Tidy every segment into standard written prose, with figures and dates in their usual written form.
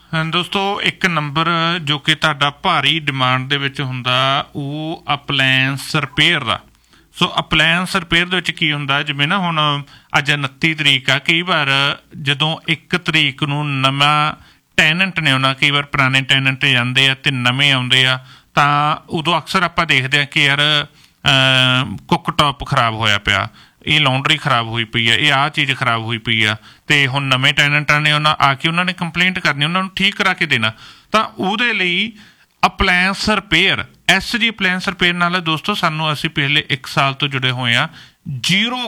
ਦੋਸਤੋ ਇੱਕ ਨੰਬਰ ਜੋ ਕਿ ਤੁਹਾਡਾ ਭਾਰੀ ਡਿਮਾਂਡ ਦੇ ਵਿੱਚ ਹੁੰਦਾ ਉਹ ਅਪਲਾਇੰਸ ਰਿਪੇਅਰ ਦਾ। ਸੋ ਅਪਲਾਇੰਸ ਰਿਪੇਅਰ ਦੇ ਵਿੱਚ ਕੀ ਹੁੰਦਾ, ਜਿਵੇਂ ਨਾ ਹੁਣ ਅੱਜ 29 ਤਰੀਕ ਆ, ਕਈ ਵਾਰ ਜਦੋਂ 1 ਤਰੀਕ ਨੂੰ ਨਵਾਂ ਟੈਨੈਂਟ ਨੇ ਆਉਣਾ, ਕਈ ਵਾਰ ਪੁਰਾਣੇ ਟੈਨੈਂਟ ਜਾਂਦੇ ਆ ਅਤੇ ਨਵੇਂ ਆਉਂਦੇ ਆ, ਤਾਂ ਉਦੋਂ ਅਕਸਰ ਆਪਾਂ ਦੇਖਦੇ ਹਾਂ ਕਿ ਯਾਰ ਕੁੱਕ ਟੋਪ ਖਰਾਬ ਹੋਇਆ ਪਿਆ, ਇਹ ਲਾਉਂਡਰੀ ਖਰਾਬ ਹੋਈ ਪਈ ਆ, ਇਹ ਆਹ ਚੀਜ਼ ਖਰਾਬ ਹੋਈ ਪਈ ਆ, ਅਤੇ ਹੁਣ ਨਵੇਂ ਟੈਨੈਂਟਾਂ ਨੇ ਉਹਨਾਂ ਆ ਕੇ ਉਹਨਾਂ ਨੇ ਕੰਪਲੇਂਟ ਕਰਨੀ, ਉਹਨਾਂ ਨੂੰ ਠੀਕ ਕਰਾ ਕੇ ਦੇਣਾ। ਤਾਂ ਉਹਦੇ ਲਈ appliance repair, SG appliance repair ਨਾਲ ਦੋਸਤੋ ਸਾਨੂੰ ਅਸੀਂ ਪਿਛਲੇ 1 ਸਾਲ ਤੋਂ ਜੁੜੇ ਹੋਏ ਹਾਂ। ਜ਼ੀਰੋ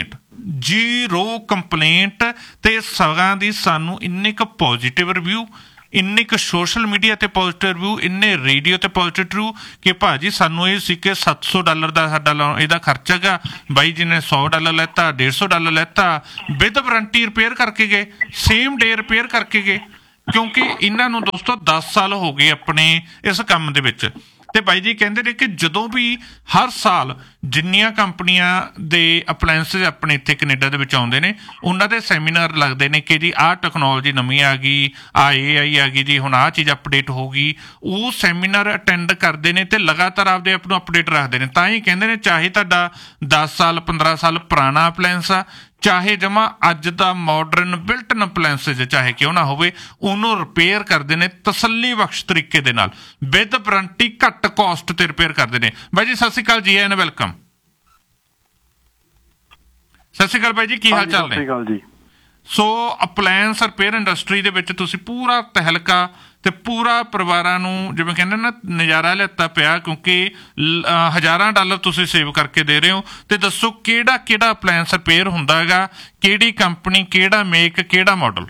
ਕੰਪਲੇਂਟ ਅਤੇ ਸਗਾਂ ਦੀ ਸਾਨੂੰ ਇੰਨੇ ਕੁ ਪੋਜ਼ੀਟਿਵ ਰਿਵਿਊ, ਇੰਨੇ ਕੁ ਸੋਸ਼ਲ ਮੀਡੀਆ 'ਤੇ ਪੋਜ਼ੀਟਿਵ ਰਿਵਿਊ, ਇੰਨੇ ਰੇਡੀਓ 'ਤੇ ਪੋਜ਼ੀਟਿਵ ਰਿਵਿਊ ਕਿ ਭਾਅ ਜੀ ਸਾਨੂੰ ਇਹ ਸੀ ਕਿ $700 ਦਾ ਸਾਡਾ ਇਹਦਾ ਖਰਚਾ ਗਾ, ਬਾਈ ਜੀ ਨੇ $100 ਲੈਤਾ, $150 ਲੈਤਾ, ਵਿਦ ਵਾਰੰਟੀ ਰਿਪੇਅਰ ਕਰਕੇ ਗਏ, ਸੇਮ ਡੇ ਰਿਪੇਅਰ ਕਰਕੇ ਗਏ, ਕਿਉਂਕਿ ਇਹਨਾਂ ਨੂੰ ਦੋਸਤੋ 10 ਸਾਲ ਹੋ ਗਏ ਆਪਣੇ ਇਸ ਕੰਮ ਦੇ ਵਿੱਚ। ਅਤੇ ਬਾਈ ਜੀ ਕਹਿੰਦੇ ਨੇ ਕਿ ਜਦੋਂ ਵੀ ਹਰ ਸਾਲ ਜਿੰਨੀਆਂ ਕੰਪਨੀਆਂ ਦੇ ਅਪਲਾਇੰਸਿਸ ਆਪਣੇ ਇੱਥੇ ਕੈਨੇਡਾ ਦੇ ਵਿੱਚ ਆਉਂਦੇ ਨੇ, ਉਹਨਾਂ ਦੇ ਸੈਮੀਨਾਰ ਲੱਗਦੇ ਨੇ ਕਿ ਜੀ ਆਹ ਟੈਕਨੋਲੋਜੀ ਨਵੀਂ ਆ ਗਈ, ਆਹ AI ਆ ਗਈ ਜੀ, ਹੁਣ ਆਹ ਚੀਜ਼ ਅਪਡੇਟ ਹੋ ਗਈ। ਉਹ ਸੈਮੀਨਾਰ ਅਟੈਂਡ ਕਰਦੇ ਨੇ ਅਤੇ ਲਗਾਤਾਰ ਆਪਦੇ ਆਪ ਨੂੰ ਅਪਡੇਟ ਰੱਖਦੇ ਨੇ। ਤਾਂ ਹੀ ਕਹਿੰਦੇ ਨੇ ਚਾਹੇ ਤੁਹਾਡਾ 10 ਸਾਲ 15 ਸਾਲ ਪੁਰਾਣਾ ਅਪਲਾਇੰਸ ਆ, ਚਾਹੇ ਜਮਾ ਅੱਜ ਦਾ ਮਾਡਰਨ ਬਿਲਟਨ ਅਪਲਾਇੰਸਿਸ ਚਾਹੇ ਕਿਉਂ ਨਾ ਹੋਵੇ, ਉਹਨੂੰ ਰਿਪੇਅਰ ਕਰਦੇ ਨੇ ਤਸੱਲੀ ਬਖਸ਼ ਤਰੀਕੇ ਦੇ ਨਾਲ, ਵਿਦ ਵਾਰੰਟੀ, ਘੱਟ ਕੋਸਟ 'ਤੇ ਰਿਪੇਅਰ ਕਰਦੇ ਨੇ। ਬਾਈ ਜੀ ਸਤਿ ਸ਼੍ਰੀ ਅਕਾਲ ਜੀ, ਐਨ ਵੈਲਕਮ। ਸਤਿ ਸ਼੍ਰੀ ਅਕਾਲ ਬਾਈ ਜੀ, ਕੀ ਹਾਲ ਚਾਲ ਨੇ? ਜੀ। ਸੋ ਅਪਲਾਇੰਸ ਰਿਪੇਅਰ ਇੰਡਸਟਰੀ ਦੇ ਵਿੱਚ ਤੁਸੀਂ ਪੂਰਾ ਤਹਿਲਕਾ ਅਤੇ ਪੂਰਾ ਪਰਿਵਾਰਾਂ ਨੂੰ ਜਿਵੇਂ ਕਹਿੰਦੇ ਨਾ ਨਜ਼ਾਰਾ ਲਿੱਤਾ ਪਿਆ, ਕਿਉਂਕਿ ਹਜ਼ਾਰਾਂ ਡਾਲਰ ਤੁਸੀਂ ਸੇਵ ਕਰਕੇ ਦੇ ਰਹੇ ਹੋ। ਅਤੇ ਦੱਸੋ ਕਿਹੜਾ ਅਪਲਾਇੰਸ ਰਿਪੇਅਰ ਹੁੰਦਾ ਹੈਗਾ, ਕਿਹੜੀ ਕੰਪਨੀ, ਕਿਹੜਾ ਮੇਕ, ਕਿਹੜਾ ਮਾਡਲ?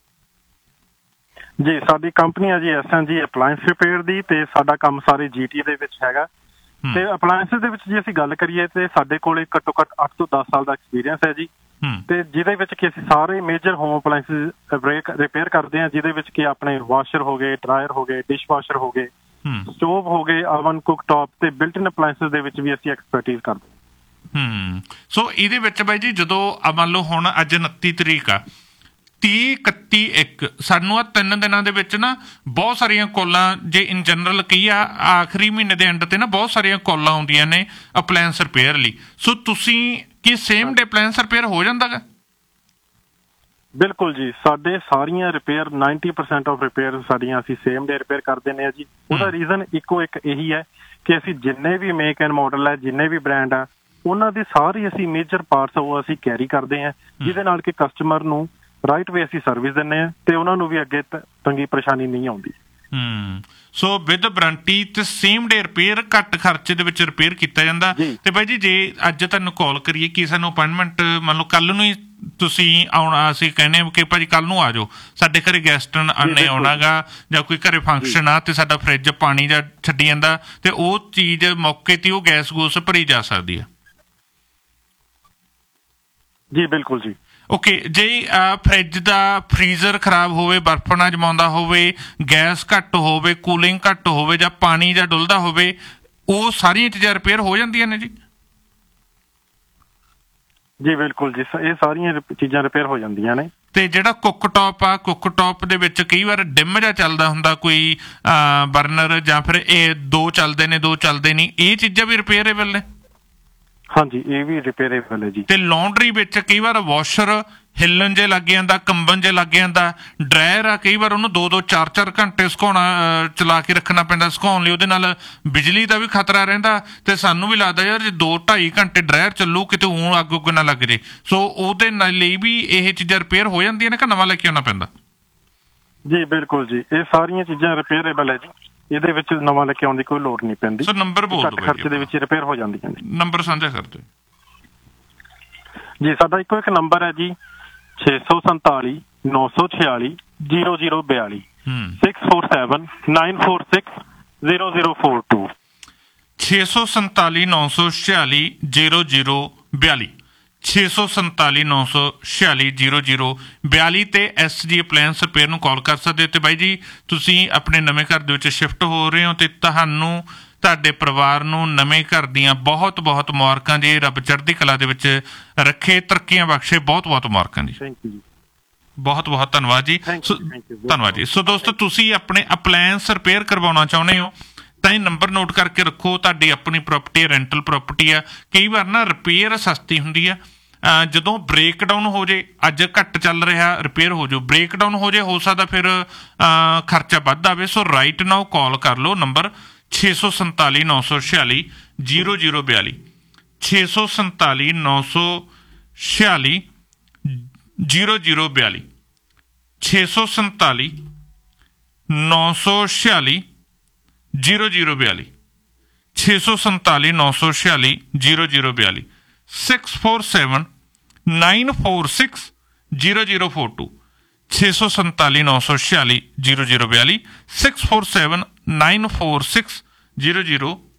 ਜੀ ਸਾਡੀ ਕੰਪਨੀ ਹੈ ਜੀ SNG ਅਪਲਾਇੰਸ ਰਿਪੇਅਰ ਦੀ, ਅਤੇ ਸਾਡਾ ਕੰਮ ਸਾਰੇ GTA ਦੇ ਵਿੱਚ ਹੈਗਾ। ਤੇ ਅਪਲਾਇੰਸਿਸ ਦੇ ਵਿੱਚ ਜੇ ਅਸੀਂ ਗੱਲ ਕਰੀਏ ਤੇ ਸਾਡੇ ਕੋਲ ਘੱਟੋ ਘੱਟ 8 ਤੋਂ 10 ਸਾਲ ਦਾ ਐਕਸਪੀਰੀਅੰਸ ਹੈ ਜੀ। ਤੇ ਜਿਹਦੇ ਵਿੱਚ ਕਿ ਅਸੀਂ ਸਾਰੇ ਮੇਜਰ ਹੋਮ ਅਪਲਾਇੰਸਿਸ ਰਿਪੇਅਰ ਕਰਦੇ ਹਾਂ, ਜਿਹਦੇ ਵਿੱਚ ਕਿ ਆਪਣੇ ਵਾਸ਼ਰ ਹੋ ਗਏ, ਡਰਾਇਰ ਹੋ ਗਏ, ਡਿਸ਼ ਵਾਸ਼ਰ ਹੋ ਗਏ, ਸਟੋਵ ਹੋ ਗਏ, ਓਵਨ, ਕੁੱਕ ਟੌਪ ਤੇ ਬਿਲਟ-ਇਨ ਅਪਲਾਇੰਸਿਸ ਦੇ ਵਿੱਚ ਵੀ ਅਸੀਂ ਐਕਸਪਰਟੀਜ਼ ਕਰਦੇ। ਸੋ ਇਹਦੇ ਵਿੱਚ ਬਾਈ ਜੀ ਜਦੋਂ ਮੰਨ ਲਓ ਹੁਣ ਅੱਜ 29 ਤਰੀਕ ਆ, 30, 31, 1 ਸਾਨੂੰ ਆਹ 3 ਦਿਨਾਂ ਦੇ ਵਿੱਚ ਨਾ ਬਹੁਤ ਸਾਰੀਆਂ ਕਾਲਾਂ, ਜੇ ਇਨ ਜਨਰਲ ਕਹੀ ਆ ਆਖਰੀ ਮਹੀਨੇ ਦੇ ਐਂਡ 'ਤੇ ਨਾ ਬਹੁਤ ਸਾਰੀਆਂ ਕਾਲਾਂ ਆਉਂਦੀਆਂ ਨੇ ਅਪਲਾਇੰਸ ਰਿਪੇਅਰ ਲਈ। ਸੋ ਤੁਸੀਂ ਕੀ ਸੇਮ ਡੇ ਅਪਲਾਇੰਸ ਰਿਪੇਅਰ ਹੋ ਜਾਂਦਾ ਗਾ? ਬਿਲਕੁਲ ਜੀ, ਸਾਡੇ ਸਾਰੀਆਂ ਰਿਪੇਅਰ 90% ਆਫ ਰਿਪੇਅਰ ਸਾਡੀਆਂ ਅਸੀਂ ਸੇਮ ਡੇ ਰਿਪੇਅਰ ਕਰ ਦਿੰਦੇ ਹਾਂ ਜੀ। ਉਹਦਾ ਰੀਜ਼ਨ ਇੱਕੋ ਇੱਕ ਇਹੀ ਹੈ ਕਿ ਅਸੀਂ ਜਿੰਨੇ ਵੀ ਮੇਕ ਐਂਡ ਮਾਡਲ ਹੈ, ਜਿੰਨੇ ਵੀ ਬ੍ਰਾਂਡ ਆ, ਉਹਨਾਂ ਦੇ ਸਾਰੇ ਅਸੀਂ ਮੇਜਰ ਪਾਰਟਸ ਉਹ ਅਸੀਂ ਕੈਰੀ ਕਰਦੇ ਹਾਂ, ਜਿਹਦੇ ਨਾਲ ਕਿ ਕਸਟਮਰ ਨੂੰ ਰਾਈਟ ਵੇ ਅਸੀਂ ਸਰਵਿਸ ਦਿੰਦੇ ਹਾਂ ਅਤੇ ਉਹਨਾਂ ਨੂੰ ਵੀ ਅੱਗੇ ਤੰਗੀ ਪਰੇਸ਼ਾਨੀ ਨਹੀਂ ਆਉਂਦੀ। ਸੋ ਵਿਦ ਵਾਰੰਟੀ ਤੇ ਸੇਮ ਡੇ ਰਿਪੇਅਰ, ਘੱਟ ਖਰਚੇ ਦੇ ਵਿੱਚ ਰਿਪੇਅਰ ਕੀਤਾ ਜਾਂਦਾ। ਤੇ ਬਾਈ ਜੀ ਜੇ ਅੱਜ ਤੁਹਾਨੂੰ ਕਾਲ ਕਰੀਏ ਕਿ ਸਾਨੂੰ ਅਪਾਇੰਟਮੈਂਟ ਮੰਨ ਲਓ ਕੱਲ੍ਹ ਨੂੰ ਹੀ ਤੁਸੀਂ ਆਉਣਾ, ਅਸੀਂ ਕਹਿੰਦੇ ਕਿ ਭਾਜੀ ਕੱਲ੍ਹ ਨੂੰ ਆ ਜਾਓ, ਸਾਡੇ ਘਰੇ ਗੈਸਟ ਨੇ ਆਉਣਾ ਗਾ, ਜਾਂ ਕੋਈ ਘਰੇ ਫੰਕਸ਼ਨ ਆ ਅਤੇ ਸਾਡਾ ਫਰਿੱਜ ਪਾਣੀ ਜਾਂ ਛੱਡੀ ਜਾਂਦਾ, ਅਤੇ ਉਹ ਚੀਜ਼ ਮੌਕੇ 'ਤੇ ਉਹ ਗੈਸ ਗੂਸ ਭਰੀ ਜਾ ਸਕਦੀ ਆ। ਜੀ ਬਿਲਕੁਲ ਜੀ। ਓਕੇ, ਜੇ ਫਰਿੱਜ ਦਾ ਫਰੀਜ਼ਰ ਖਰਾਬ ਹੋਵੇ, ਬਰਫ਼ ਨਾ ਜਮਾਉਂਦਾ ਹੋਵੇ, ਗੈਸ ਘੱਟ ਹੋਵੇ, ਕੂਲਿੰਗ ਘੱਟ ਹੋਵੇ, ਜਾਂ ਪਾਣੀ ਜਾਂ ਡੁੱਲਦਾ ਹੋਵੇ, ਉਹ ਸਾਰੀਆਂ ਚੀਜ਼ਾਂ ਰਿਪੇਅਰ ਹੋ ਜਾਂਦੀਆਂ ਨੇ ਜੀ? ਜੀ ਬਿਲਕੁਲ ਜੀ, ਇਹ ਸਾਰੀਆਂ ਚੀਜ਼ਾਂ ਰਿਪੇਅਰ ਹੋ ਜਾਂਦੀਆਂ ਨੇ। ਅਤੇ ਜਿਹੜਾ ਕੁੱਕ ਟੌਪ ਆ, ਕੁੱਕ ਟੌਪ ਦੇ ਵਿੱਚ ਕਈ ਵਾਰ ਡਿਮ ਜਿਹਾ ਚੱਲਦਾ ਹੁੰਦਾ, ਕੋਈ ਬਰਨਰ, ਜਾਂ ਫਿਰ ਇਹ 2 ਚੱਲਦੇ ਨੇ 2 ਚੱਲਦੇ ਨਹੀਂ, ਇਹ ਚੀਜ਼ਾਂ ਵੀ ਰਿਪੇਅਰੇਬਲ ਨੇ? ਹਾਂਜੀ, ਇਹ ਵੀ ਰਿਪੇਅਰੇਬਲ ਹੈ ਜੀ। ਤੇ ਲਾਉਂਡਰੀ ਵਿੱਚ ਕਈ ਵਾਰ ਵਾਸ਼ਰ ਹਿੱਲਣ ਜੇ ਲੱਗ ਜਾਂਦਾ, ਕੰਬਣ ਜੇ ਲੱਗ ਜਾਂਦਾ, ਡਰਾਇਰ ਆ ਕਈ ਵਾਰ ਉਹਨੂੰ 2-2 4-4 ਘੰਟੇ ਸੁਕਾਉਣਾ, ਚਲਾ ਕੇ ਰੱਖਣਾ ਪੈਂਦਾ ਸੁਕਾਉਣ ਲਈ, ਉਹਦੇ ਨਾਲ ਬਿਜਲੀ ਦਾ ਵੀ ਖਤਰਾ ਰਹਿੰਦਾ, ਅਤੇ ਸਾਨੂੰ ਵੀ ਲੱਗਦਾ ਯਾਰ ਜੇ 2-2.5 ਘੰਟੇ ਡਰਾਇਰ ਚੱਲੂ ਕਿਤੇ ਊਂ ਅੱਗ ਉੱਗ ਨਾ ਲੱਗ ਜੇ। ਸੋ ਉਹਦੇ ਨਾਲ ਲਈ ਵੀ ਇਹ ਚੀਜ਼ਾਂ ਰਿਪੇਅਰ ਹੋ ਜਾਂਦੀਆਂ ਨੇ ਕਿ ਨਵਾਂ ਲੈ ਕੇ ਆਉਣਾ ਪੈਂਦਾ? ਜੀ ਬਿਲਕੁਲ ਜੀ, ਇਹ ਸਾਰੀਆਂ ਚੀਜ਼ਾਂ ਰਿਪੇਅਰੇਬਲ ਹੈ ਜੀ, ਇਹਦੇ ਵਿੱਚ ਨਵਾਂ ਲੈ ਕੇ ਆਉਣ ਦੀ ਕੋਈ ਲੋੜ ਨਹੀਂ ਪੈਂਦੀ। ਸੋ ਨੰਬਰ ਬੋਲ ਦਿਓ, ਘੱਟ ਖਰਚੇ ਦੇ ਵਿੱਚ ਰਿਪੇਅਰ ਹੋ ਜਾਂਦੀਆਂ ਨੇ। ਨੰਬਰ ਸਾਂਝਾ ਕਰ ਦਿਓ ਜੀ। ਸਾਡਾ ਇੱਕੋ ਇੱਕ ਨੰਬਰ ਹੈ ਜੀ, 647 946 0042, 647 946 0042, 647 946 0042, 647 946 0042 ਤੇ SG ਅਪਲਾਇੰਸ ਰਿਪੇਅਰ ਨੂੰ ਕਾਲ ਕਰ ਸਕਦੇ ਹੋ। ਅਤੇ ਬਾਈ ਜੀ ਤੁਸੀਂ ਆਪਣੇ ਨਵੇਂ ਘਰ ਦੇ ਵਿੱਚ ਸ਼ਿਫਟ ਹੋ ਰਹੇ ਹੋ, ਅਤੇ ਤੁਹਾਨੂੰ ਤੁਹਾਡੇ ਪਰਿਵਾਰ ਨੂੰ ਨਵੇਂ ਘਰ ਦੀਆਂ ਬਹੁਤ ਬਹੁਤ ਮੁਬਾਰਕਾਂ ਜੀ। ਰੱਬ ਚੜ੍ਹਦੀ ਕਲਾ ਦੇ ਵਿੱਚ ਰੱਖੇ, ਤਰੱਕੀਆਂ ਬਖਸ਼ੇ, ਬਹੁਤ ਬਹੁਤ ਮੁਬਾਰਕਾਂ ਜੀ। ਥੈਂਕ ਯੂ ਜੀ। ਬਹੁਤ ਬਹੁਤ ਧੰਨਵਾਦ ਜੀ। ਧੰਨਵਾਦ ਜੀ। ਸੋ ਦੋਸਤੋ, ਤੁਸੀਂ ਆਪਣੇ ਅਪਲਾਇੰਸ ਰਿਪੇਅਰ ਕਰਵਾਉਣਾ ਚਾਹੁੰਦੇ ਹੋ ਤਾਂ ਇਹ ਨੰਬਰ ਨੋਟ ਕਰਕੇ ਰੱਖੋ। ਤੁਹਾਡੀ ਆਪਣੀ ਪ੍ਰੋਪਰਟੀ, ਰੈਂਟਲ ਪ੍ਰੋਪਰਟੀ ਆ, ਕਈ ਵਾਰ ਨਾ ਰਿਪੇਅਰ ਸਸਤੀ ਹੁੰਦੀ ਆ। ਜਦੋਂ ਬ੍ਰੇਕਡਾਊਨ ਹੋ ਜੇ, ਅੱਜ ਘੱਟ ਚੱਲ ਰਿਹਾ, ਰਿਪੇਅਰ ਹੋ ਜਾਓ, ਬ੍ਰੇਕਡਾਊਨ ਹੋ ਜੇ, ਹੋ ਸਕਦਾ ਫਿਰ ਖਰਚਾ ਵੱਧ ਆਵੇ। ਸੋ ਰਾਈਟ ਨਾਓ ਕਾਲ ਕਰ ਲਓ, ਨੰਬਰ 647 946 0042 647 946 0042 647 946 0042 647 946 0042 647 946 0042 647 946 0042 647 946 0042